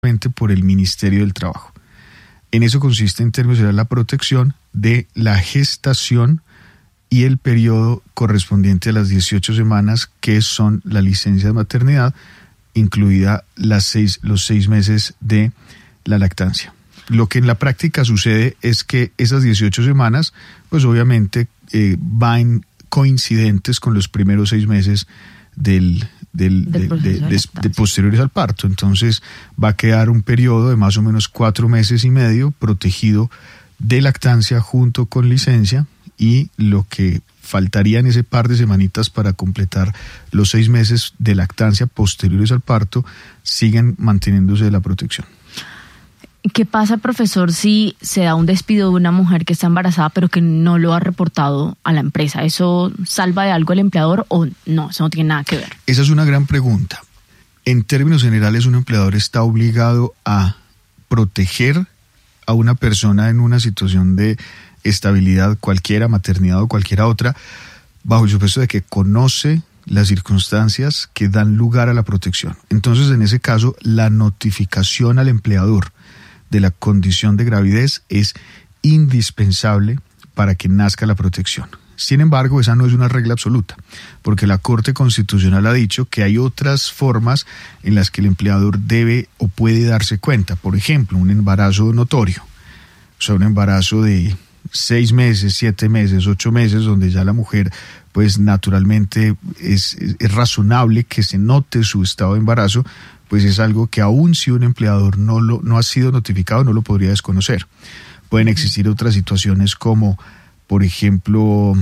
por el Ministerio del Trabajo. En eso consiste en términos generales la protección de la gestación y el periodo correspondiente a las 18 semanas, que son la licencia de maternidad, incluida los 6 meses de la lactancia. Lo que en la práctica sucede es que esas 18 semanas, pues obviamente van coincidentes con los primeros 6 meses de posteriores al parto. Entonces va a quedar un periodo de más o menos 4 meses y medio protegido de lactancia junto con licencia, y lo que faltaría en ese par de semanitas para completar los 6 meses de lactancia posteriores al parto siguen manteniéndose de la protección. ¿Qué pasa, profesor, si se da un despido de una mujer que está embarazada pero que no lo ha reportado a la empresa? ¿Eso salva de algo al empleador o no? Eso no tiene nada que ver. Esa es una gran pregunta. En términos generales, un empleador está obligado a proteger a una persona en una situación de estabilidad cualquiera, maternidad o cualquiera otra, bajo el supuesto de que conoce las circunstancias que dan lugar a la protección. Entonces, en ese caso, la notificación al empleador de la condición de gravidez es indispensable para que nazca la protección. Sin embargo, esa no es una regla absoluta, porque la Corte Constitucional ha dicho que hay otras formas en las que el empleador debe o puede darse cuenta. Por ejemplo, un embarazo notorio, o sea, un embarazo de 6 meses, 7 meses, 8 meses, donde ya la mujer, pues naturalmente es razonable que se note su estado de embarazo, pues es algo que aun si un empleador no ha sido notificado, no lo podría desconocer. Pueden existir otras situaciones como, por ejemplo,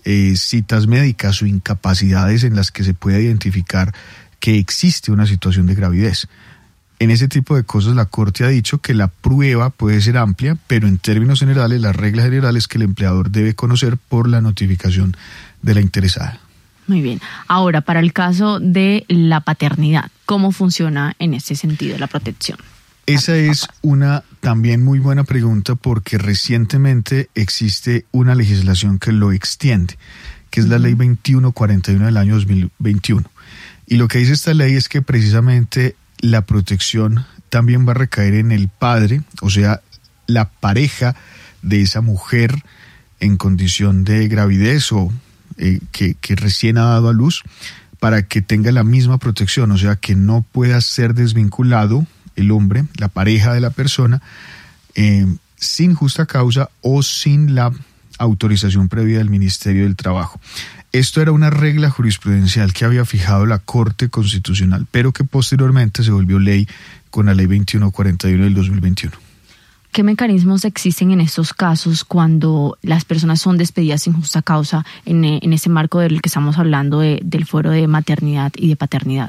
citas médicas o incapacidades en las que se puede identificar que existe una situación de gravidez. En ese tipo de cosas la Corte ha dicho que la prueba puede ser amplia, pero en términos generales, la regla general es que el empleador debe conocer por la notificación de la interesada. Muy bien. Ahora, para el caso de la paternidad, ¿cómo funciona en este sentido la protección? Esa es una también muy buena pregunta, porque recientemente existe una legislación que lo extiende, que es la Ley 2141 del año 2021. Y lo que dice esta ley es que precisamente la protección también va a recaer en el padre, o sea, la pareja de esa mujer en condición de gravidez o que recién ha dado a luz, para que tenga la misma protección, o sea, que no pueda ser desvinculado el hombre, la pareja de la persona, sin justa causa o sin la autorización previa del Ministerio del Trabajo. Esto era una regla jurisprudencial que había fijado la Corte Constitucional, pero que posteriormente se volvió ley con la Ley 2141 del 2021. ¿Qué mecanismos existen en estos casos cuando las personas son despedidas sin justa causa en ese marco del que estamos hablando del fuero de maternidad y de paternidad?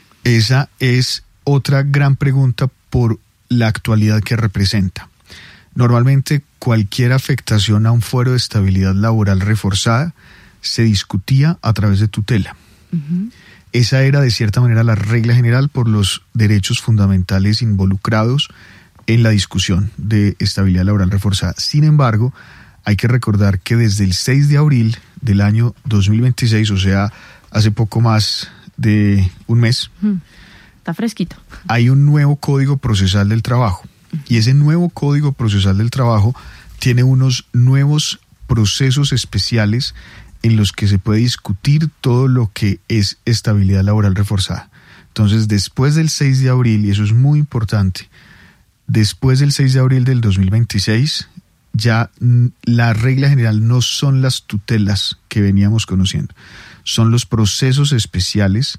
Esa es otra gran pregunta por la actualidad que representa. Normalmente cualquier afectación a un fuero de estabilidad laboral reforzada se discutía a través de tutela. Uh-huh. Esa era de cierta manera la regla general por los derechos fundamentales involucrados en la discusión de estabilidad laboral reforzada. Sin embargo, hay que recordar que desde el 6 de abril del año 2026, o sea, hace poco más de un mes, está fresquito, hay un nuevo Código Procesal del Trabajo. Y ese nuevo Código Procesal del Trabajo tiene unos nuevos procesos especiales en los que se puede discutir todo lo que es estabilidad laboral reforzada. Entonces, después del 6 de abril, y eso es muy importante, después del 6 de abril del 2026, ya la regla general no son las tutelas que veníamos conociendo, son los procesos especiales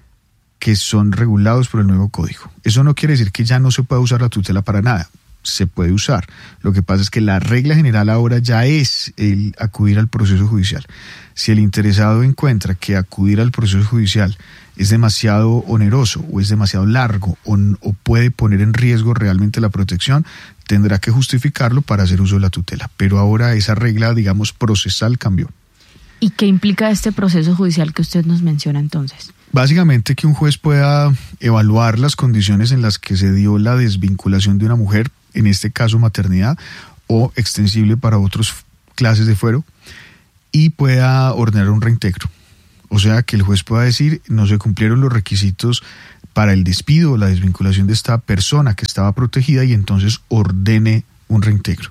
que son regulados por el nuevo código. Eso no quiere decir que ya no se pueda usar la tutela para nada, se puede usar. Lo que pasa es que la regla general ahora ya es el acudir al proceso judicial. Si el interesado encuentra que acudir al proceso judicial es demasiado oneroso o es demasiado largo o puede poner en riesgo realmente la protección, tendrá que justificarlo para hacer uso de la tutela. Pero ahora esa regla, digamos, procesal cambió. ¿Y qué implica este proceso judicial que usted nos menciona entonces? Básicamente que un juez pueda evaluar las condiciones en las que se dio la desvinculación de una mujer, en este caso maternidad, o extensible para otras clases de fuero, y pueda ordenar un reintegro. O sea, que el juez pueda decir, no se cumplieron los requisitos para el despido o la desvinculación de esta persona que estaba protegida y entonces ordene un reintegro.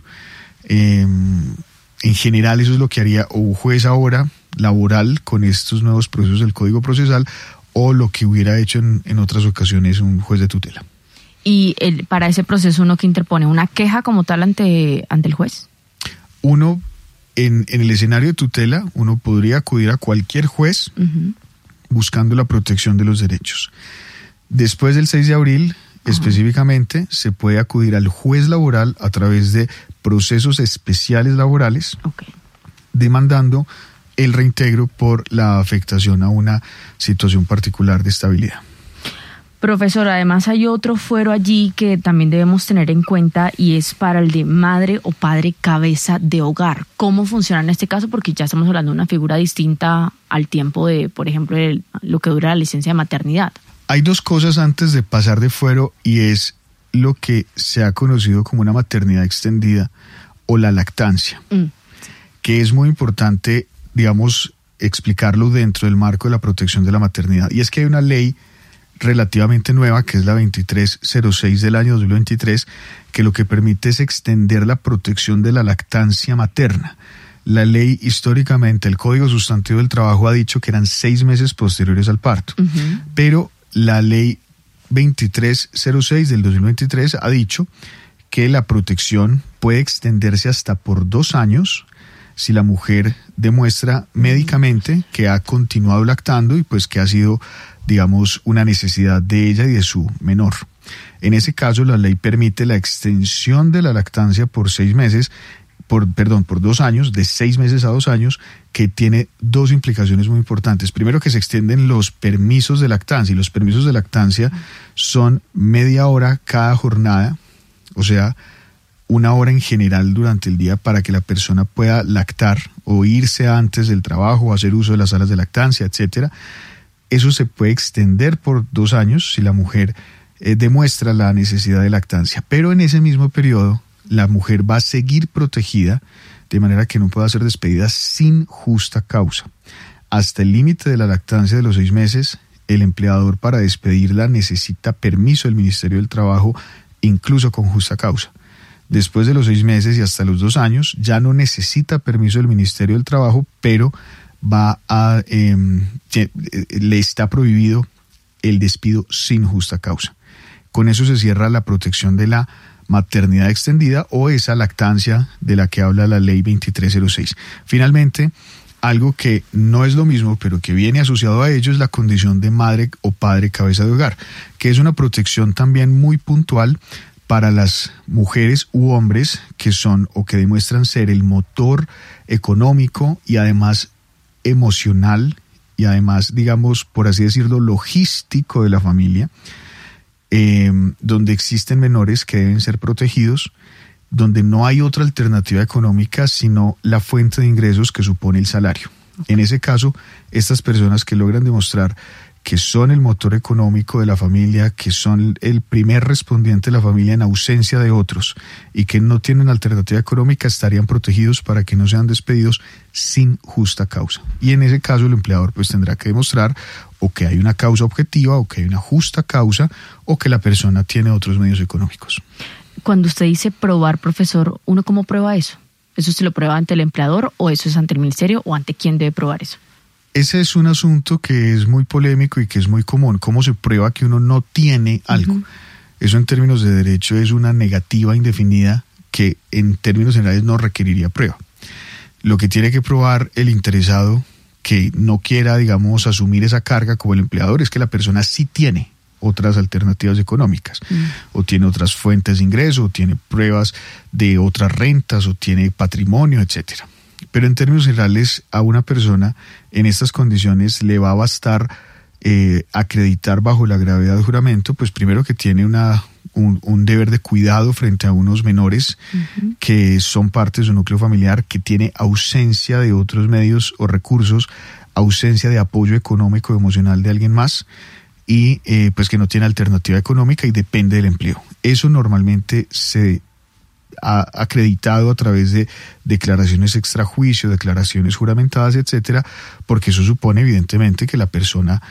En general eso es lo que haría o un juez ahora laboral con estos nuevos procesos del Código Procesal o lo que hubiera hecho en otras ocasiones un juez de tutela. ¿Y para ese proceso uno que interpone una queja como tal ante el juez? Uno, en el escenario de tutela, uno podría acudir a cualquier juez buscando la protección de los derechos. Después del 6 de abril, específicamente, se puede acudir al juez laboral a través de procesos especiales laborales, demandando el reintegro por la afectación a una situación particular de estabilidad. Profesor, además hay otro fuero allí que también debemos tener en cuenta y es para el de madre o padre cabeza de hogar. ¿Cómo funciona en este caso? Porque ya estamos hablando de una figura distinta al tiempo de, por ejemplo, lo que dura la licencia de maternidad. Hay dos cosas antes de pasar de fuero y es lo que se ha conocido como una maternidad extendida o la lactancia, que es muy importante, digamos, explicarlo dentro del marco de la protección de la maternidad. Y es que hay una ley relativamente nueva, que es la 2306 del año 2023, que lo que permite es extender la protección de la lactancia materna. La ley, históricamente, el Código Sustantivo del Trabajo ha dicho que eran 6 meses posteriores al parto, pero la ley 2306 del 2023 ha dicho que la protección puede extenderse hasta por 2 años si la mujer demuestra médicamente que ha continuado lactando y pues que ha sido, digamos, una necesidad de ella y de su menor. En ese caso, la ley permite la extensión de la lactancia por 6 meses, por 2 años, de 6 meses a 2 años, que tiene 2 implicaciones muy importantes. Primero, que se extienden los permisos de lactancia, y los permisos de lactancia son media hora cada jornada, o sea, 1 hora en general durante el día para que la persona pueda lactar o irse antes del trabajo o hacer uso de las salas de lactancia, etcétera. Eso se puede extender por 2 años si la mujer demuestra la necesidad de lactancia. Pero en ese mismo periodo, la mujer va a seguir protegida de manera que no pueda ser despedida sin justa causa. Hasta el límite de la lactancia de los 6 meses, el empleador para despedirla necesita permiso del Ministerio del Trabajo, incluso con justa causa. Después de los 6 meses y hasta los 2 años, ya no necesita permiso del Ministerio del Trabajo, pero le está prohibido el despido sin justa causa. Con eso se cierra la protección de la maternidad extendida o esa lactancia de la que habla la ley 2306. Finalmente, algo que no es lo mismo, pero que viene asociado a ello, es la condición de madre o padre cabeza de hogar, que es una protección también muy puntual para las mujeres u hombres que son o que demuestran ser el motor económico y además emocional y además, digamos, por así decirlo, logístico de la familia, donde existen menores que deben ser protegidos, donde no hay otra alternativa económica sino la fuente de ingresos que supone el salario. En ese caso, estas personas que logran demostrar que son el motor económico de la familia, que son el primer respondiente de la familia en ausencia de otros y que no tienen alternativa económica, estarían protegidos para que no sean despedidos sin justa causa. Y en ese caso el empleador pues tendrá que demostrar o que hay una causa objetiva o que hay una justa causa o que la persona tiene otros medios económicos. Cuando usted dice probar, profesor, ¿uno cómo prueba eso? ¿Eso se lo prueba ante el empleador o eso es ante el ministerio o ante quién debe probar eso? Ese es un asunto que es muy polémico y que es muy común. ¿Cómo se prueba que uno no tiene algo? Eso en términos de derecho es una negativa indefinida que en términos generales no requeriría prueba. Lo que tiene que probar el interesado que no quiera, digamos, asumir esa carga como el empleador es que la persona sí tiene otras alternativas económicas, o tiene otras fuentes de ingreso, o tiene pruebas de otras rentas, o tiene patrimonio, etcétera. Pero en términos generales, a una persona en estas condiciones le va a bastar acreditar bajo la gravedad del juramento, pues primero que tiene un deber de cuidado frente a unos menores que son parte de su núcleo familiar, que tiene ausencia de otros medios o recursos, ausencia de apoyo económico o emocional de alguien más, y pues que no tiene alternativa económica y depende del empleo. Eso normalmente se ha acreditado a través de declaraciones extrajuicio, declaraciones juramentadas, etcétera, porque eso supone evidentemente que la persona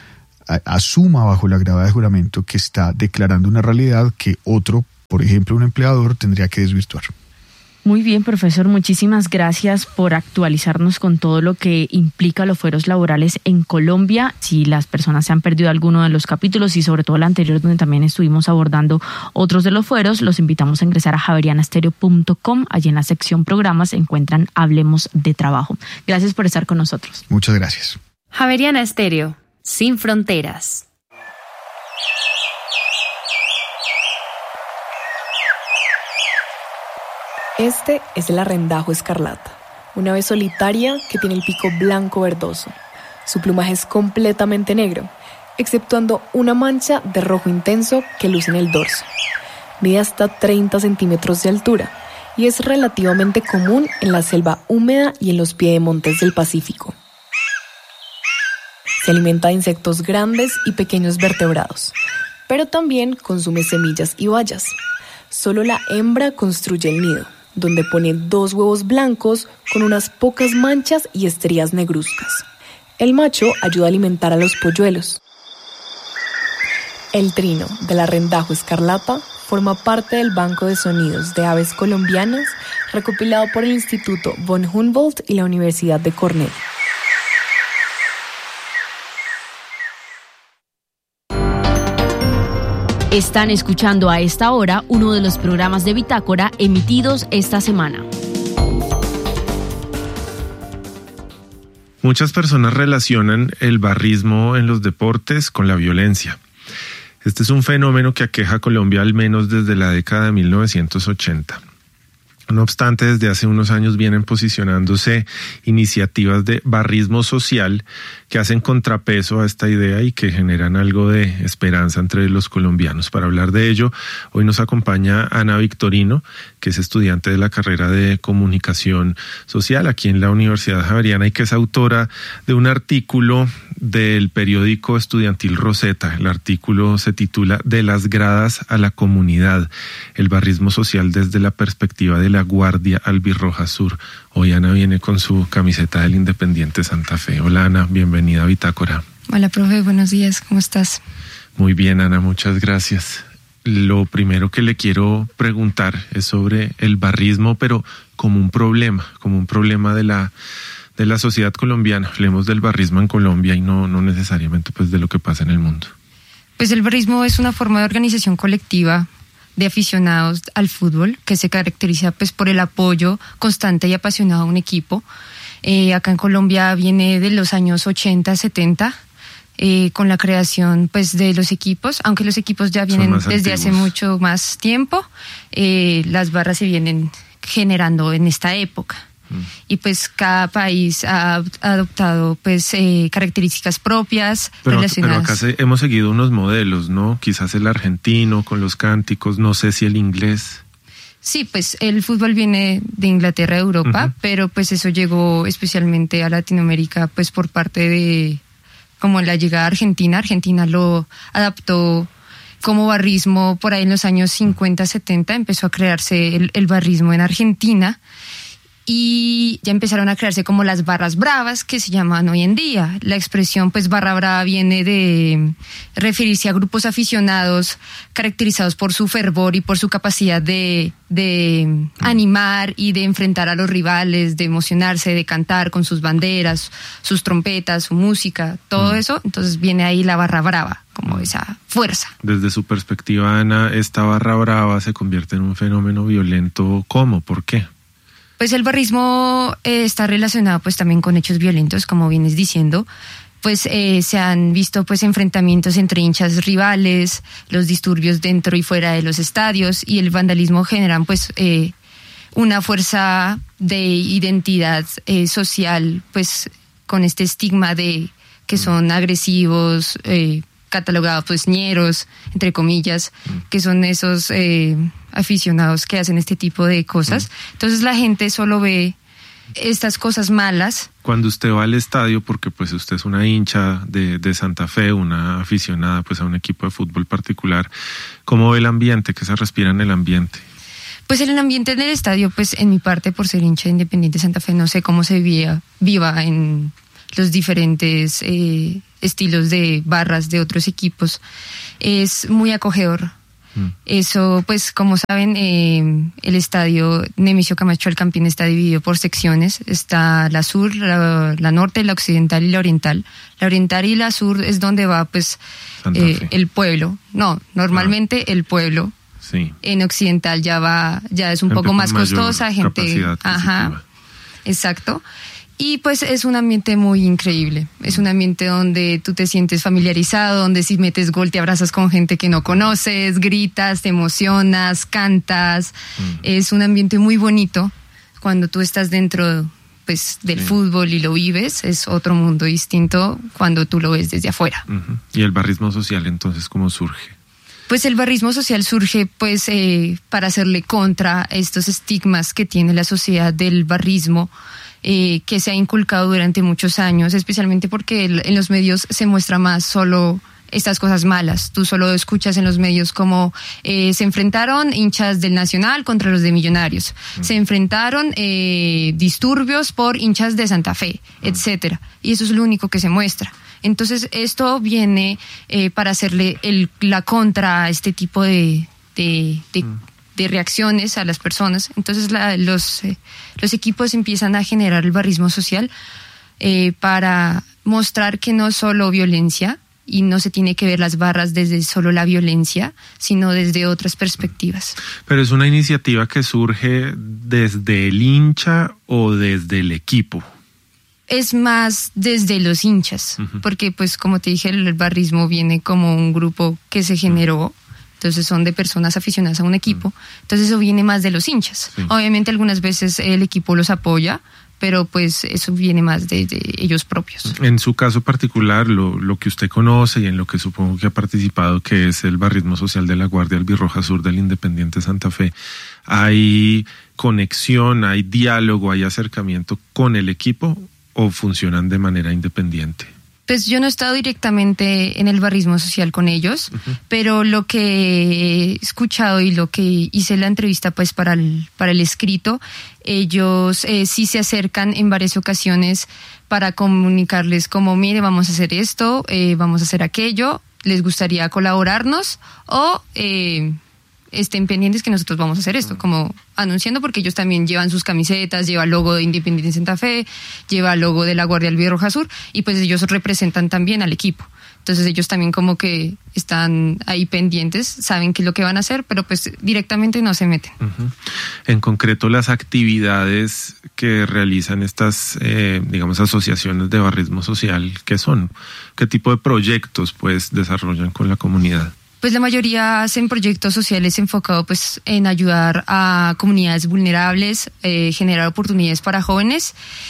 asuma bajo la grava de juramento que está declarando una realidad que otro, por ejemplo un empleador, tendría que desvirtuar. Muy bien, profesor, muchísimas gracias por actualizarnos con todo lo que implica los fueros laborales en Colombia. Si las personas se han perdido alguno de los capítulos y sobre todo el anterior donde también estuvimos abordando otros de los fueros, los invitamos a ingresar a javerianastereo.com. Allí en la sección programas se encuentran Hablemos de Trabajo. Gracias por estar con nosotros. Muchas gracias. Javeriana Estéreo, sin fronteras. Este es el arrendajo escarlata, una ave solitaria que tiene el pico blanco verdoso. Su plumaje es completamente negro, exceptuando una mancha de rojo intenso que luce en el dorso. Mide hasta 30 centímetros de altura y es relativamente común en la selva húmeda y en los piedemontes del Pacífico. Se alimenta de insectos grandes y pequeños vertebrados, pero también consume semillas y bayas. Solo la hembra construye el nido, donde pone 2 huevos blancos con unas pocas manchas y estrías negruzcas. El macho ayuda a alimentar a los polluelos. El trino del arrendajo escarlata forma parte del Banco de Sonidos de Aves Colombianas, recopilado por el Instituto von Humboldt y la Universidad de Cornell. Están escuchando a esta hora uno de los programas de Bitácora emitidos esta semana. Muchas personas relacionan el barrismo en los deportes con la violencia. Este es un fenómeno que aqueja a Colombia al menos desde la década de 1980. No obstante, desde hace unos años vienen posicionándose iniciativas de barrismo social que hacen contrapeso a esta idea y que generan algo de esperanza entre los colombianos. Para hablar de ello, hoy nos acompaña Ana Victorino, que es estudiante de la carrera de Comunicación Social aquí en la Universidad Javeriana y que es autora de un artículo del periódico estudiantil Rosetta. El artículo se titula De las gradas a la comunidad, el barrismo social desde la perspectiva de la Guardia Albirroja Sur. Hoy Ana viene con su camiseta del Independiente Santa Fe. Hola Ana, bienvenida a Bitácora. Hola profe, buenos días, ¿cómo estás? Muy bien Ana, muchas gracias. Lo primero que le quiero preguntar es sobre el barrismo, pero como un problema de la sociedad colombiana. Hablemos del barrismo en Colombia y no necesariamente pues de lo que pasa en el mundo. Pues el barrismo es una forma de organización colectiva de aficionados al fútbol que se caracteriza pues por el apoyo constante y apasionado a un equipo. Acá en Colombia viene de los años 80, 70, con la creación pues de los equipos, aunque los equipos ya vienen desde hace mucho más tiempo, las barras se vienen generando en esta época. Y pues cada país ha adoptado pues características propias relacionadas. Pero acá hemos seguido unos modelos, ¿no? Quizás el argentino con los cánticos, no sé si el inglés. Sí, pues el fútbol viene de Inglaterra, de Europa, pero pues eso llegó especialmente a Latinoamérica pues por parte de como la llegada a Argentina. Argentina lo adaptó como barrismo por ahí en los años 50, 70, empezó a crearse el barrismo en Argentina. Y ya empezaron a crearse como las barras bravas que se llaman hoy en día. La expresión pues barra brava viene de referirse a grupos aficionados caracterizados por su fervor y por su capacidad de animar y de enfrentar a los rivales, de emocionarse, de cantar con sus banderas, sus trompetas, su música, todo eso. Entonces viene ahí la barra brava, como esa fuerza. Desde su perspectiva, Ana, esta barra brava se convierte en un fenómeno violento. ¿Cómo? ¿Por qué? Pues el barrismo está relacionado pues también con hechos violentos, como vienes diciendo. Pues se han visto pues enfrentamientos entre hinchas rivales, los disturbios dentro y fuera de los estadios y el vandalismo generan pues una fuerza de identidad social pues con este estigma de que son agresivos, catalogados pues ñeros, entre comillas, que son esos aficionados que hacen este tipo de cosas. Entonces la gente solo ve estas cosas malas. Cuando usted va al estadio, porque pues usted es una hincha de Santa Fe, una aficionada pues a un equipo de fútbol particular, ¿cómo ve el ambiente? ¿Qué se respira en el ambiente? Pues en el ambiente del estadio, pues en mi parte, por ser hincha de Independiente Santa Fe, no sé cómo se viva en los diferentes estilos de barras de otros equipos. Es muy acogedor. Eso, pues, como saben, el estadio Nemesio Camacho del Campín está dividido por secciones. Está la sur, la norte, la occidental y la oriental. La oriental y la sur es donde va, pues, el pueblo. No, normalmente el pueblo. Sí. En occidental ya es un poco más costosa, gente. Ajá, exacto. Y pues es un ambiente muy increíble. Es un ambiente donde tú te sientes familiarizado, donde si metes gol te abrazas con gente que no conoces, gritas, te emocionas, cantas. Es un ambiente muy bonito. Cuando tú estás dentro, pues, del fútbol y lo vives, es otro mundo distinto cuando tú lo ves desde afuera. ¿Y el barrismo social entonces cómo surge? Pues el barrismo social surge pues para hacerle contra estos estigmas que tiene la sociedad del barrismo, que se ha inculcado durante muchos años, especialmente porque en los medios se muestra más solo estas cosas malas. Tú solo escuchas en los medios como se enfrentaron hinchas del Nacional contra los de Millonarios, se enfrentaron disturbios por hinchas de Santa Fe, etcétera. Y eso es lo único que se muestra. Entonces esto viene para hacerle la contra a este tipo de reacciones a las personas. Entonces los equipos empiezan a generar el barrismo social para mostrar que no solo violencia, y no se tiene que ver las barras desde solo la violencia, sino desde otras perspectivas. Pero es una iniciativa que surge desde el hincha o desde el equipo. Es más desde los hinchas, porque pues como te dije, el barrismo viene como un grupo que se generó, entonces son de personas aficionadas a un equipo, entonces eso viene más de los hinchas. Sí. Obviamente algunas veces el equipo los apoya, pero pues eso viene más de ellos propios. En su caso particular, lo que usted conoce y en lo que supongo que ha participado, que es el barrismo social de la Guardia Albirroja Sur del Independiente Santa Fe, ¿hay conexión, hay diálogo, hay acercamiento con el equipo o funcionan de manera independiente? Pues yo no he estado directamente en el barrismo social con ellos, pero lo que he escuchado y lo que hice la entrevista pues para el escrito, ellos sí se acercan en varias ocasiones para comunicarles como, mire, vamos a hacer esto, vamos a hacer aquello, les gustaría colaborarnos o estén pendientes que nosotros vamos a hacer esto, como anunciando, porque ellos también llevan sus camisetas, lleva el logo de Independiente Santa Fe, lleva el logo de la Guardia Albirroja Sur, y pues ellos representan también al equipo. Entonces ellos también como que están ahí pendientes, saben qué es lo que van a hacer, pero pues directamente no se meten. En concreto, las actividades que realizan estas, digamos, asociaciones de barrismo social, ¿qué son? ¿Qué tipo de proyectos pues desarrollan con la comunidad? Pues la mayoría hacen proyectos sociales enfocados pues en ayudar a comunidades vulnerables, generar oportunidades para jóvenes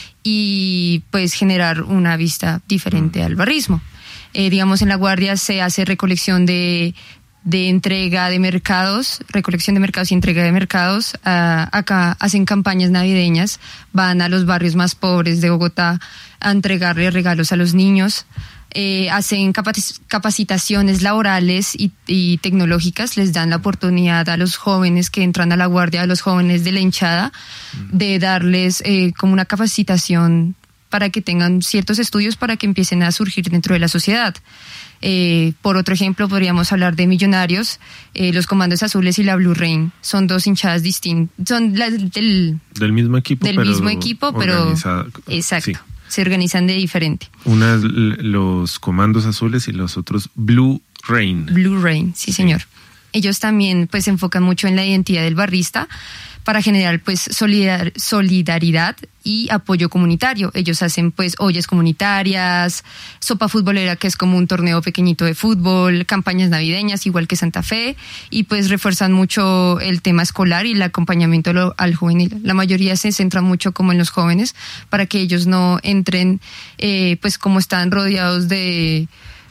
y pues generar una vista diferente al barrismo. Digamos, en la Guardia se hace recolección de entrega de mercados, recolección de mercados y entrega de mercados. Acá hacen campañas navideñas, van a los barrios más pobres de Bogotá a entregarle regalos a los niños. Hacen capacitaciones laborales y tecnológicas, les dan la oportunidad a los jóvenes que entran a la Guardia, a los jóvenes de la hinchada, de darles como una capacitación para que tengan ciertos estudios para que empiecen a surgir dentro de la sociedad. Por otro ejemplo, podríamos hablar de Millonarios, los Comandos Azules y la Blue Rain. Son dos hinchadas distintas, son del mismo equipo, pero exacto. Sí. Se organizan de diferente. Una los Comandos Azules y los otros Blue Rain. Blue Rain, sí señor. Ellos también pues se enfocan mucho en la identidad del barrista para generar pues solidaridad y apoyo comunitario. Ellos hacen pues ollas comunitarias, sopa futbolera, que es como un torneo pequeñito de fútbol, campañas navideñas igual que Santa Fe, y pues refuerzan mucho el tema escolar y el acompañamiento al juvenil. La mayoría se centra mucho como en los jóvenes para que ellos no entren pues como están rodeados de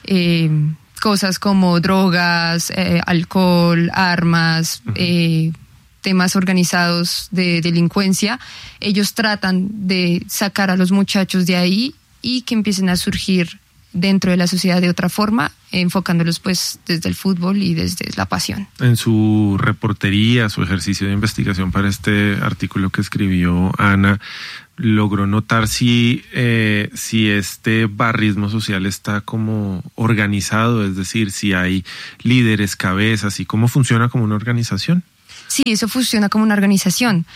cosas como drogas, alcohol, armas, temas organizados de delincuencia. Ellos tratan de sacar a los muchachos de ahí y que empiecen a surgir dentro de la sociedad de otra forma, enfocándolos pues desde el fútbol y desde la pasión. En su reportería, su ejercicio de investigación para este artículo que escribió Ana, ¿logró notar si este barrismo social está como organizado? Es decir, si hay líderes, cabezas, y cómo funciona como una organización. Sí, eso funciona como una organización.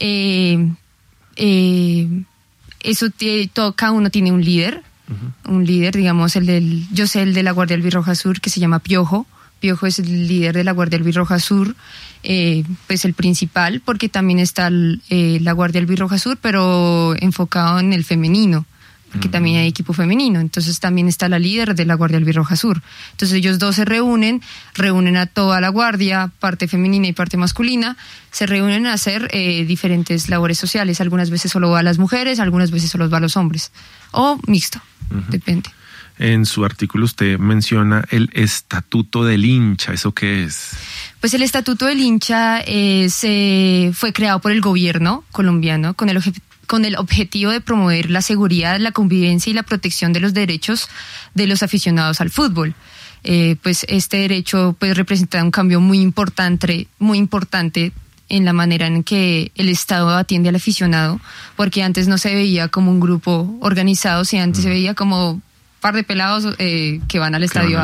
Cada uno tiene un líder. Un líder, digamos, yo sé el de la Guardia Albirroja Sur, que se llama Piojo. Piojo es el líder de la Guardia Albirroja Sur, pues el principal, porque también está la Guardia Albirroja Sur, pero enfocado en el femenino, porque también hay equipo femenino. Entonces también está la líder de la Guardia Albirroja Sur. Entonces ellos dos se reúnen a toda la guardia, parte femenina y parte masculina, se reúnen a hacer diferentes labores sociales. Algunas veces solo va a las mujeres, algunas veces solo va a los hombres, o mixto, depende. En su artículo usted menciona el Estatuto del Hincha. ¿Eso qué es? Pues el Estatuto del Hincha fue creado por el gobierno colombiano con el objetivo de promover la seguridad, la convivencia y la protección de los derechos de los aficionados al fútbol. Pues este derecho pues representa un cambio muy importante en la manera en que el Estado atiende al aficionado, porque antes no se veía como un grupo organizado, sino antes se veía como un par de pelados que van al estadio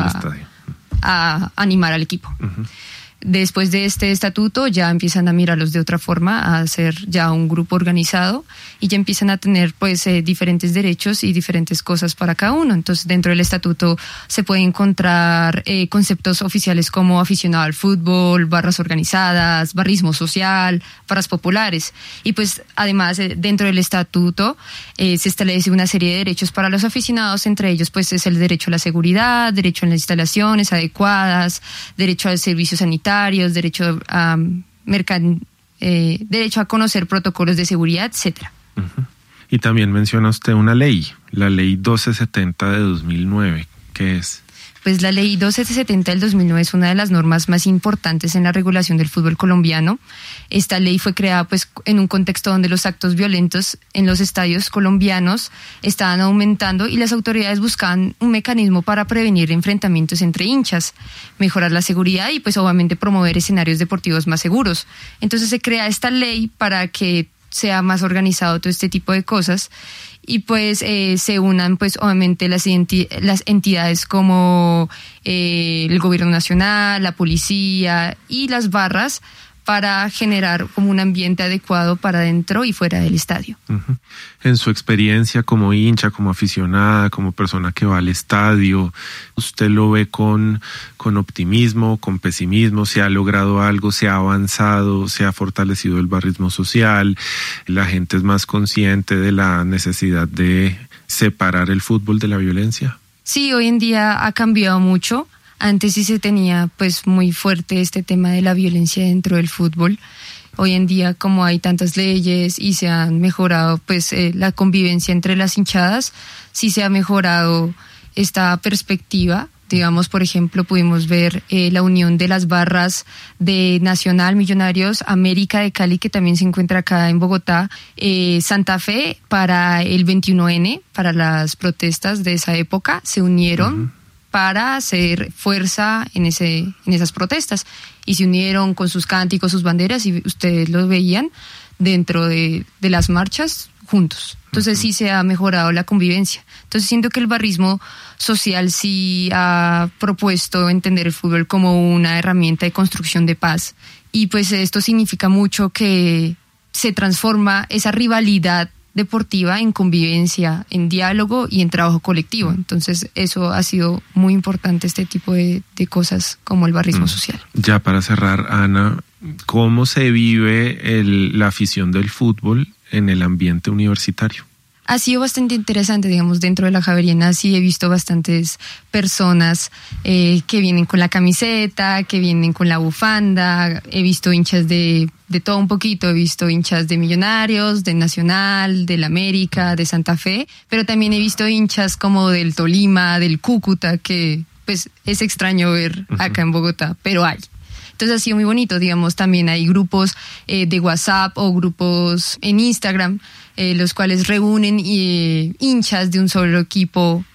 a animar al equipo. Después de este estatuto ya empiezan a mirarlos de otra forma, a ser ya un grupo organizado, y ya empiezan a tener pues diferentes derechos y diferentes cosas para cada uno. Entonces dentro del estatuto se pueden encontrar conceptos oficiales como aficionado al fútbol, barras organizadas, barrismo social, barras populares. Y pues además dentro del estatuto se establece una serie de derechos para los aficionados, entre ellos pues es el derecho a la seguridad, derecho a las instalaciones adecuadas, derecho al servicio sanitario, derecho a derecho a conocer protocolos de seguridad, etcétera. Y también menciona usted una ley, la Ley 1270 de 2009. ¿Qué es? Pues la Ley 1270 del 2009 es una de las normas más importantes en la regulación del fútbol colombiano. Esta ley fue creada pues en un contexto donde los actos violentos en los estadios colombianos estaban aumentando y las autoridades buscaban un mecanismo para prevenir enfrentamientos entre hinchas, mejorar la seguridad y pues obviamente promover escenarios deportivos más seguros. Entonces se crea esta ley para que sea más organizado todo este tipo de cosas. Y pues se unan pues obviamente las entidades como el gobierno nacional, la policía y las barras para generar como un ambiente adecuado para dentro y fuera del estadio. En su experiencia como hincha, como aficionada, como persona que va al estadio, ¿usted lo ve con optimismo, con pesimismo? ¿Se ha logrado algo? ¿Se ha avanzado? ¿Se ha fortalecido el barrismo social? ¿La gente es más consciente de la necesidad de separar el fútbol de la violencia? Sí, hoy en día ha cambiado mucho. Antes sí se tenía pues muy fuerte este tema de la violencia dentro del fútbol. Hoy en día, como hay tantas leyes y se han mejorado pues la convivencia entre las hinchadas, sí se ha mejorado esta perspectiva. Digamos, por ejemplo, pudimos ver la unión de las barras de Nacional, Millonarios, América de Cali, que también se encuentra acá en Bogotá, Santa Fe para el 21N, para las protestas de esa época, se unieron para hacer fuerza en esas protestas y se unieron con sus cánticos, sus banderas, y ustedes los veían dentro de las marchas juntos. Entonces sí se ha mejorado la convivencia. Entonces siento que el barrismo social sí ha propuesto entender el fútbol como una herramienta de construcción de paz, y pues esto significa mucho que se transforma esa rivalidad deportiva en convivencia, en diálogo y en trabajo colectivo. Entonces eso ha sido muy importante, este tipo de cosas como el barrismo social. Ya para cerrar, Ana, ¿cómo se vive la afición del fútbol en el ambiente universitario? Ha sido bastante interesante, digamos, dentro de la Javeriana sí he visto bastantes personas que vienen con la camiseta, que vienen con la bufanda, he visto hinchas de todo un poquito, he visto hinchas de Millonarios, de Nacional, del América, de Santa Fe, pero también he visto hinchas como del Tolima, del Cúcuta, que pues es extraño ver acá en Bogotá, pero hay. Entonces ha sido muy bonito, digamos, también hay grupos de WhatsApp o grupos en Instagram, los cuales reúnen hinchas de un solo equipo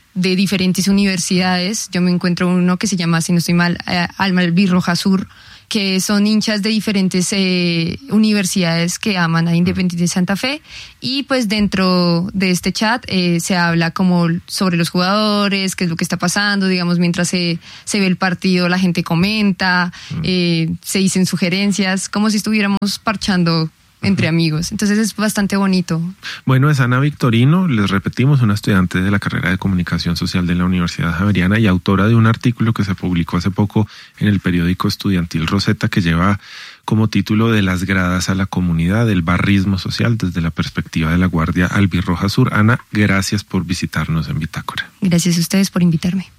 de diferentes universidades. Yo me encuentro uno que se llama, si no estoy mal, Albirroja Sur, que son hinchas de diferentes universidades que aman a Independiente Santa Fe, y pues dentro de este chat se habla como sobre los jugadores, qué es lo que está pasando, digamos, mientras se ve el partido la gente comenta, se dicen sugerencias, como si estuviéramos parchando entre amigos. Entonces es bastante bonito. Bueno, es Ana Victorino, les repetimos, una estudiante de la carrera de Comunicación Social de la Universidad Javeriana y autora de un artículo que se publicó hace poco en el periódico estudiantil Rosetta, que lleva como título "De las gradas a la comunidad, el barrismo social desde la perspectiva de la Guardia Albirroja Sur". Ana, gracias por visitarnos en Bitácora. Gracias a ustedes por invitarme.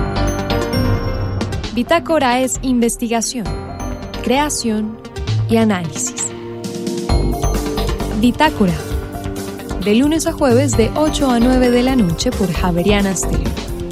Bitácora es investigación, creación y análisis. Bitácora, de lunes a jueves de 8 a 9 de la noche por Javeriana Stereo.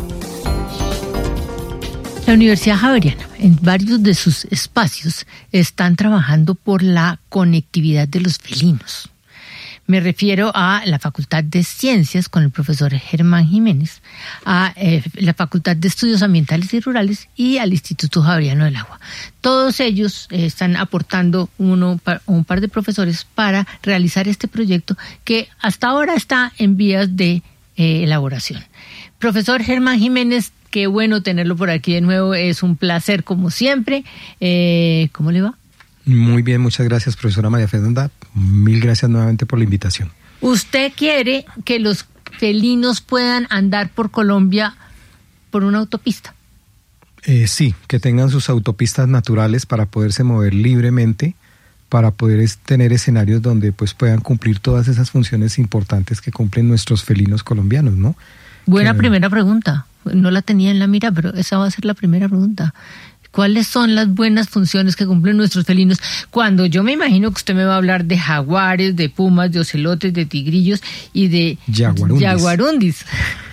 La Universidad Javeriana, en varios de sus espacios, están trabajando por la conectividad de los felinos. Me refiero a la Facultad de Ciencias con el profesor Germán Jiménez, a la Facultad de Estudios Ambientales y Rurales y al Instituto Javeriano del Agua. Todos ellos están aportando un par de profesores para realizar este proyecto que hasta ahora está en vías de elaboración. Profesor Germán Jiménez, qué bueno tenerlo por aquí de nuevo, es un placer como siempre. ¿Cómo le va? Muy bien, muchas gracias, profesora María Fernanda. Mil gracias nuevamente por la invitación. ¿Usted quiere que los felinos puedan andar por Colombia por una autopista? Sí, que tengan sus autopistas naturales para poderse mover libremente, para poder tener escenarios donde pues puedan cumplir todas esas funciones importantes que cumplen nuestros felinos colombianos, ¿no? Buena primera pregunta. No la tenía en la mira, pero esa va a ser la primera pregunta. ¿Cuáles son las buenas funciones que cumplen nuestros felinos? Cuando yo me imagino que usted me va a hablar de jaguares, de pumas, de ocelotes, de tigrillos y de jaguarundis.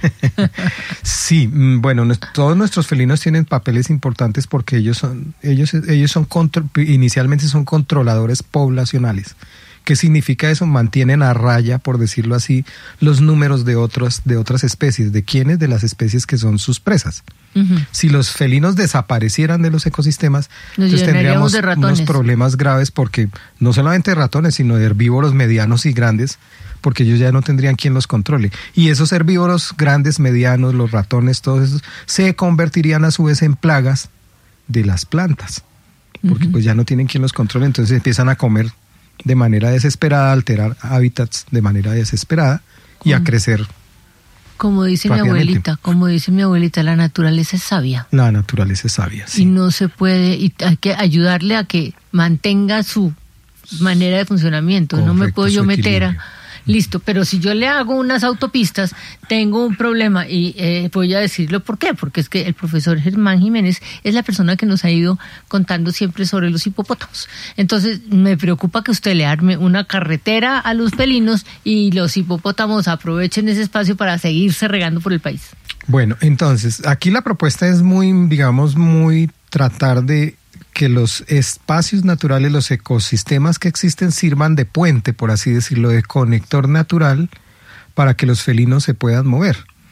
Sí, bueno, todos nuestros felinos tienen papeles importantes porque ellos inicialmente son controladores poblacionales. ¿Qué significa eso? Mantienen a raya, por decirlo así, los números de otras especies. ¿De quiénes? De las especies que son sus presas. Uh-huh. Si los felinos desaparecieran de los ecosistemas, entonces tendríamos unos problemas graves, porque no solamente de ratones, sino de herbívoros medianos y grandes, porque ellos ya no tendrían quien los controle. Y esos herbívoros grandes, medianos, los ratones, todos esos, se convertirían a su vez en plagas de las plantas, porque pues ya no tienen quien los controle, entonces empiezan a comer de manera desesperada, a alterar hábitats de manera desesperada y a crecer. Como dice mi abuelita, la naturaleza es sabia. La naturaleza es sabia, sí. Y no se puede, y hay que ayudarle a que mantenga su manera de funcionamiento. Correcto, no me puedo yo meter a... Listo, pero si yo le hago unas autopistas, tengo un problema y voy a decirlo por qué, porque es que el profesor Germán Jiménez es la persona que nos ha ido contando siempre sobre los hipopótamos. Entonces me preocupa que usted le arme una carretera a los felinos y los hipopótamos aprovechen ese espacio para seguirse regando por el país. Bueno, entonces aquí la propuesta es muy tratar de que los espacios naturales, los ecosistemas que existen sirvan de puente, por así decirlo, de conector natural para que los felinos se puedan mover.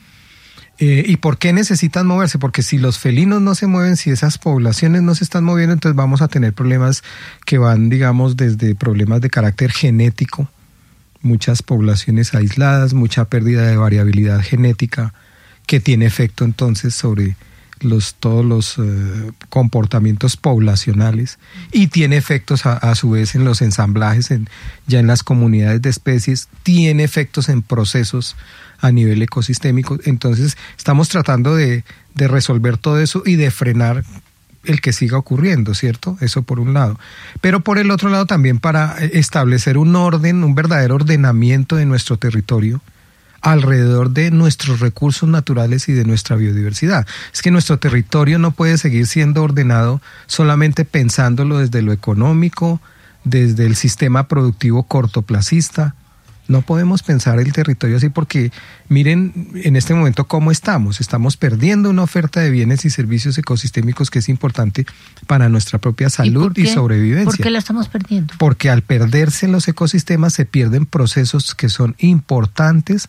¿Y por qué necesitan moverse? Porque si los felinos no se mueven, si esas poblaciones no se están moviendo, entonces vamos a tener problemas que van, desde problemas de carácter genético, muchas poblaciones aisladas, mucha pérdida de variabilidad genética, que tiene efecto entonces sobre todos los comportamientos poblacionales, y tiene efectos a su vez en los ensamblajes, ya en las comunidades de especies, tiene efectos en procesos a nivel ecosistémico. Entonces estamos tratando de resolver todo eso y de frenar el que siga ocurriendo, ¿cierto? Eso por un lado. Pero por el otro lado también para establecer un orden, un verdadero ordenamiento de nuestro territorio alrededor de nuestros recursos naturales y de nuestra biodiversidad. Es que nuestro territorio no puede seguir siendo ordenado solamente pensándolo desde lo económico, desde el sistema productivo cortoplacista. No podemos pensar el territorio así, porque miren en este momento cómo estamos perdiendo una oferta de bienes y servicios ecosistémicos que es importante para nuestra propia salud y sobrevivencia. ¿Por qué la estamos perdiendo? Porque al perderse los ecosistemas se pierden procesos que son importantes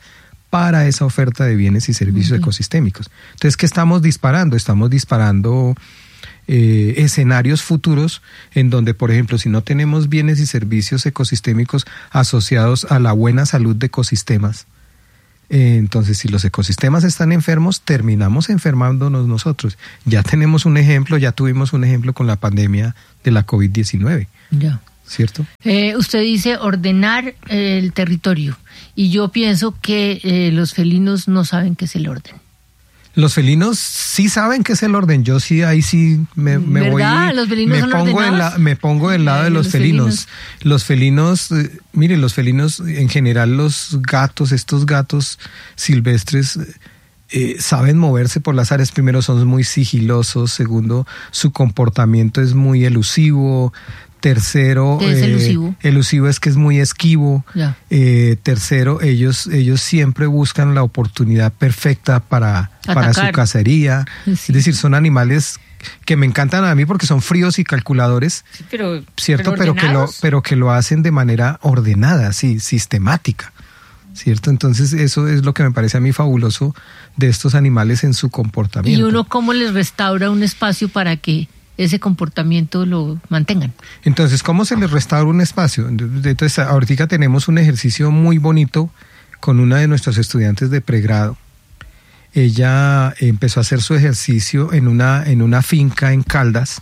para esa oferta de bienes y servicios ecosistémicos. Entonces, ¿qué estamos disparando? Estamos disparando escenarios futuros en donde, por ejemplo, si no tenemos bienes y servicios ecosistémicos asociados a la buena salud de ecosistemas, entonces si los ecosistemas están enfermos, terminamos enfermándonos nosotros. Ya tuvimos un ejemplo con la pandemia de la COVID-19. Ya. ¿Cierto? Usted dice ordenar el territorio, y yo pienso que los felinos no saben qué es el orden. Los felinos sí saben qué es el orden. Yo sí, ahí sí me voy. ¿Los felinos son ordenados? Me pongo del lado de los felinos. Los felinos, miren, los felinos en general, los gatos, estos gatos silvestres, saben moverse por las áreas. Primero, son muy sigilosos. Segundo, su comportamiento es muy elusivo. Tercero, ¿qué es elusivo? Elusivo es que es muy esquivo. Tercero, ellos siempre buscan la oportunidad perfecta para su cacería. Sí. Es decir, son animales que me encantan a mí porque son fríos y calculadores, sí, ¿cierto? Pero que lo hacen de manera ordenada, sí, sistemática, ¿cierto? Entonces eso es lo que me parece a mí fabuloso de estos animales en su comportamiento. ¿Y uno cómo les restaura un espacio para que ese comportamiento lo mantengan? Entonces, ¿cómo se les restaura un espacio? Entonces, ahorita tenemos un ejercicio muy bonito con una de nuestros estudiantes de pregrado. Ella empezó a hacer su ejercicio en una finca en Caldas,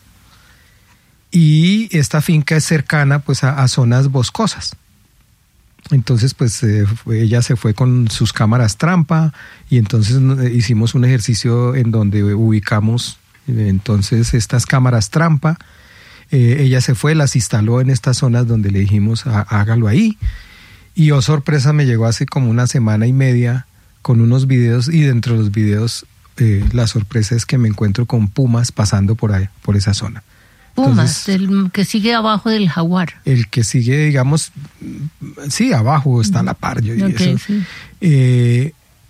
y esta finca es cercana pues a zonas boscosas. Entonces, pues ella se fue con sus cámaras trampa, y entonces hicimos un ejercicio en donde ubicamos entonces estas cámaras trampa. Ella se fue, las instaló en estas zonas donde le dijimos hágalo ahí, y oh sorpresa, me llegó hace como una semana y media con unos videos, y dentro de los videos la sorpresa es que me encuentro con pumas pasando por ahí, por esa zona. Pumas, el que sigue abajo del jaguar. El que sigue, digamos, sí, abajo está la par, yo diría eso. Sí.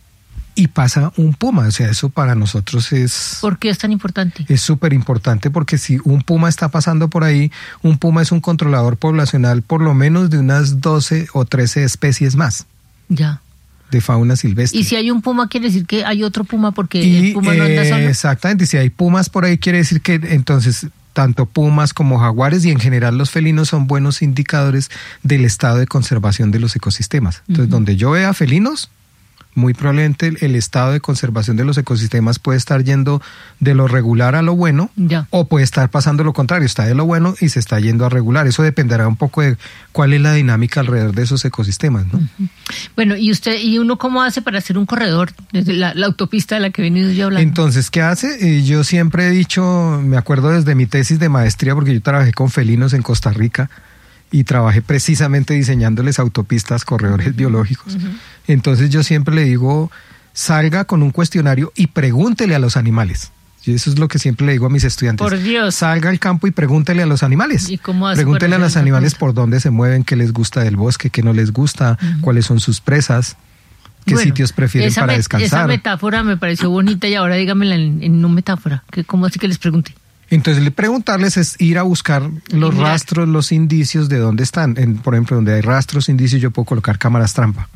Y pasa un puma, o sea, eso para nosotros es... ¿Por qué es tan importante? Es súper importante porque si un puma está pasando por ahí, un puma es un controlador poblacional por lo menos de unas 12 o 13 especies más. Ya. De fauna silvestre. Y si hay un puma, quiere decir que hay otro puma, porque el puma no anda solo. Exactamente, si hay pumas por ahí, quiere decir que entonces tanto pumas como jaguares y en general los felinos son buenos indicadores del estado de conservación de los ecosistemas. Entonces, donde yo vea felinos, muy probablemente el estado de conservación de los ecosistemas puede estar yendo de lo regular a lo bueno, o puede estar pasando lo contrario, está de lo bueno y se está yendo a regular. Eso dependerá un poco de cuál es la dinámica alrededor de esos ecosistemas, ¿no? Bueno, ¿y uno cómo hace para hacer un corredor desde la autopista de la que he venido yo hablando? Entonces, ¿qué hace? Yo siempre he dicho, me acuerdo desde mi tesis de maestría, porque yo trabajé con felinos en Costa Rica, y trabajé precisamente diseñándoles autopistas, corredores biológicos. Entonces yo siempre le digo, salga con un cuestionario y pregúntele a los animales. Y eso es lo que siempre le digo a mis estudiantes. Por Dios. Salga al campo y pregúntele a los animales. ¿Y cómo hace? Pregúntele a los animales por dónde se mueven, qué les gusta del bosque, qué no les gusta, cuáles son sus presas, qué sitios prefieren para descansar. Esa metáfora me pareció bonita, y ahora dígamela en una metáfora. ¿Cómo así que les pregunte? Entonces, preguntarles es ir a buscar los rastros, los indicios de dónde están. Por ejemplo, donde hay rastros, indicios, yo puedo colocar cámaras trampa.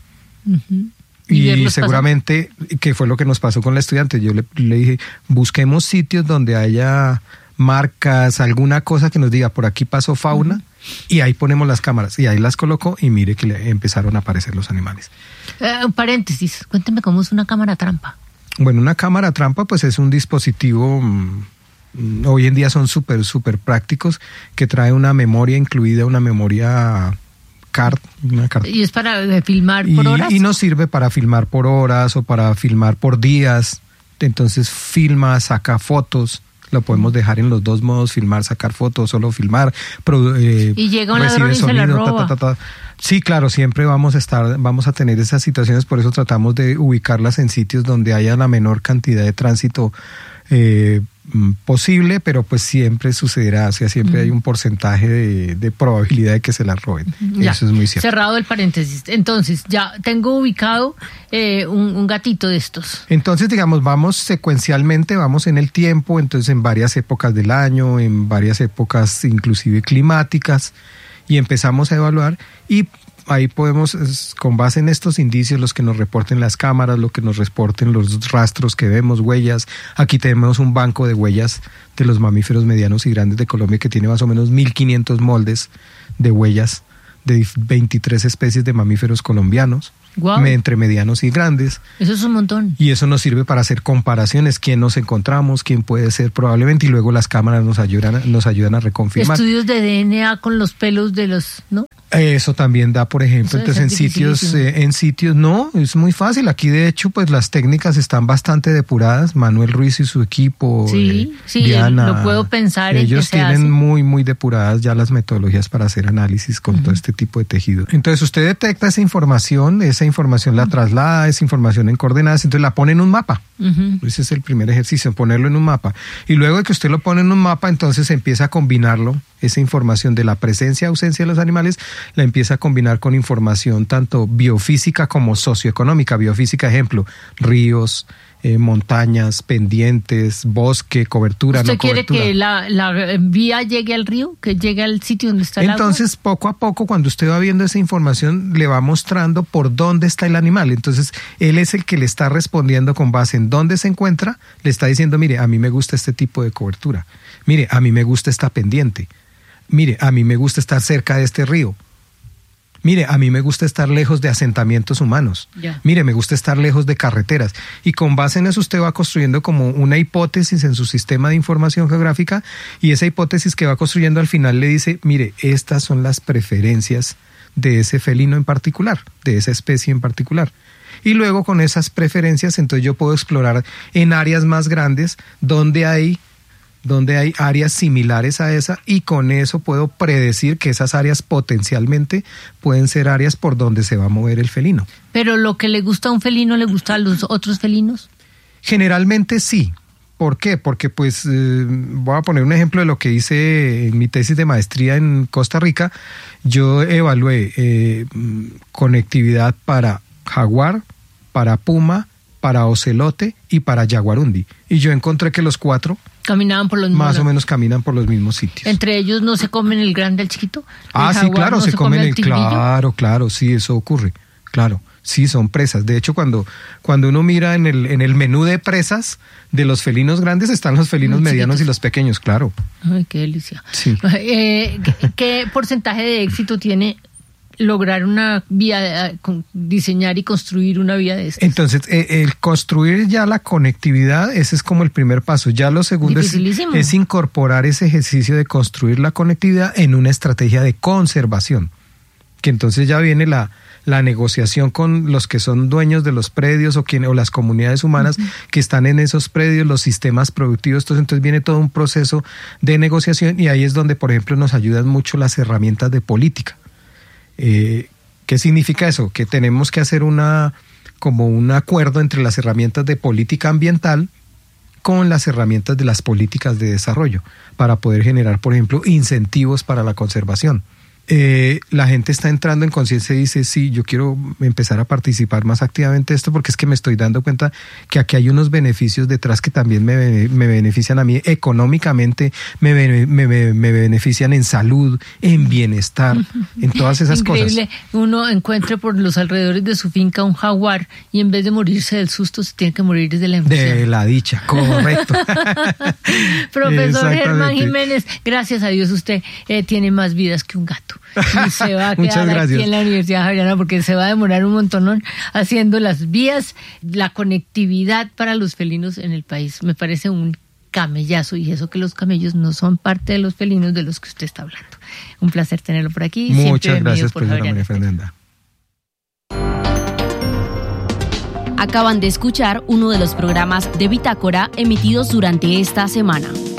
Y seguramente, que fue lo que nos pasó con la estudiante, yo le dije, busquemos sitios donde haya marcas, alguna cosa que nos diga, por aquí pasó fauna, y ahí ponemos las cámaras. Y ahí las colocó, y mire que le empezaron a aparecer los animales. Paréntesis, cuénteme cómo es una cámara trampa. Bueno, una cámara trampa pues es un dispositivo... hoy en día son súper prácticos, que trae una memoria incluida, una memoria card. ¿Y es para filmar por horas? Y nos sirve para filmar por horas o para filmar por días. Entonces filma, saca fotos. Lo podemos dejar en los dos modos, filmar, sacar fotos, solo filmar. Y llega un ladrón y se la roba. Sí, claro, siempre vamos a tener esas situaciones, por eso tratamos de ubicarlas en sitios donde haya la menor cantidad de tránsito posible, pero pues siempre sucederá, o sea, siempre hay un porcentaje de probabilidad de que se la roben. Eso es muy cierto. Cerrado el paréntesis. Entonces, ya tengo ubicado un gatito de estos. Entonces, digamos, vamos secuencialmente, vamos en el tiempo, entonces en varias épocas del año, en varias épocas inclusive climáticas, y empezamos a evaluar, y ahí podemos, con base en estos indicios, los que nos reporten las cámaras, lo que nos reporten los rastros que vemos, huellas. Aquí tenemos un banco de huellas de los mamíferos medianos y grandes de Colombia que tiene más o menos 1.500 moldes de huellas de 23 especies de mamíferos colombianos. Wow. Entre medianos y grandes. Eso es un montón. Y eso nos sirve para hacer comparaciones, quién nos encontramos, quién puede ser probablemente, y luego las cámaras nos ayudan a reconfirmar. Estudios de DNA con los pelos de los, ¿no? Eso también da, por ejemplo, entonces en sitios, no, es muy fácil. Aquí de hecho, pues las técnicas están bastante depuradas. Manuel Ruiz y su equipo, sí, Diana, lo puedo pensar. Ellos tienen muy depuradas ya las metodologías para hacer análisis con todo este tipo de tejido. Entonces usted detecta esa información la traslada, esa información en coordenadas, entonces la pone en un mapa. Ese es el primer ejercicio, ponerlo en un mapa. Y luego de que usted lo pone en un mapa, entonces empieza a combinarlo, esa información de la presencia y ausencia de los animales, la empieza a combinar con información tanto biofísica como socioeconómica. Biofísica, ejemplo, ríos, montañas, pendientes, bosque, cobertura, ¿Usted no cobertura. quiere que la vía llegue al río, que llegue al sitio donde está el agua? Entonces, poco a poco, cuando usted va viendo esa información, le va mostrando por dónde está el animal. Entonces, él es el que le está respondiendo con base en dónde se encuentra, le está diciendo, mire, a mí me gusta este tipo de cobertura. Mire, a mí me gusta esta pendiente. Mire, a mí me gusta estar cerca de este río. Mire, a mí me gusta estar lejos de asentamientos humanos. Ya. Mire, me gusta estar lejos de carreteras. Y con base en eso usted va construyendo como una hipótesis en su sistema de información geográfica, y esa hipótesis que va construyendo al final le dice, mire, estas son las preferencias de ese felino en particular, de esa especie en particular. Y luego con esas preferencias, entonces yo puedo explorar en áreas más grandes donde hay áreas similares a esa, y con eso puedo predecir que esas áreas potencialmente pueden ser áreas por donde se va a mover el felino. ¿Pero lo que le gusta a un felino le gusta a los otros felinos? Generalmente sí. ¿Por qué? Porque pues voy a poner un ejemplo de lo que hice en mi tesis de maestría en Costa Rica. Yo evalué conectividad para jaguar, para puma, para ocelote y para yaguarundi. Y yo encontré que los 4 caminaban por los mismos. Más o menos caminan por los mismos sitios. ¿Entre ellos no se comen el grande al chiquito? Sí, claro, no se comen el tigrillo. Claro, sí, eso ocurre. Claro, sí, son presas. De hecho, cuando uno mira en el menú de presas de los felinos grandes, están los felinos medianos chiquitos y los pequeños, claro. Ay, qué delicia. Sí. ¿Qué porcentaje de éxito tiene lograr una vía, diseñar y construir una vía de estas? Entonces, el construir ya la conectividad, ese es como el primer paso. Ya lo segundo es incorporar ese ejercicio de construir la conectividad en una estrategia de conservación, que entonces ya viene la negociación con los que son dueños de los predios o las comunidades humanas que están en esos predios, los sistemas productivos. Entonces viene todo un proceso de negociación, y ahí es donde, por ejemplo, nos ayudan mucho las herramientas de política. ¿Qué significa eso? Que tenemos que hacer como un acuerdo entre las herramientas de política ambiental con las herramientas de las políticas de desarrollo para poder generar, por ejemplo, incentivos para la conservación. La gente está entrando en conciencia y dice, sí, yo quiero empezar a participar más activamente de esto, porque es que me estoy dando cuenta que aquí hay unos beneficios detrás que también me benefician a mí económicamente, me benefician en salud, en bienestar, en todas esas Increíble. cosas. Uno encuentre por los alrededores de su finca un jaguar y en vez de morirse del susto se tiene que morir desde la emoción. De la dicha, correcto. Profesor Germán Jiménez, gracias a Dios usted tiene más vidas que un gato. Y se va a quedar aquí en la Universidad Javeriana, porque se va a demorar un montonón haciendo las vías, la conectividad para los felinos en el país. Me parece un camellazo, y eso que los camellos no son parte de los felinos de los que usted está hablando. Un placer tenerlo por aquí. Muchas gracias, profesora María Fernanda. Acaban de escuchar uno de los programas de Bitácora emitidos durante esta semana.